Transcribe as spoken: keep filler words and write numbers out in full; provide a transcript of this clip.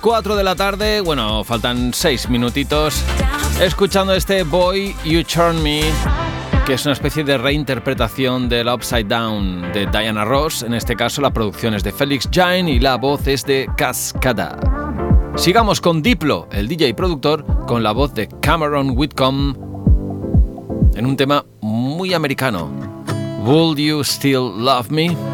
cuatro de la tarde, bueno, faltan seis minutitos, escuchando este Boy You Turn Me, que es una especie de reinterpretación del Upside Down de Diana Ross. En este caso la producción es de Felix Jaehn y la voz es de Cascada. Sigamos con Diplo, el D J y productor, con la voz de Cameron Whitcomb en un tema muy americano, Would You Still Love Me?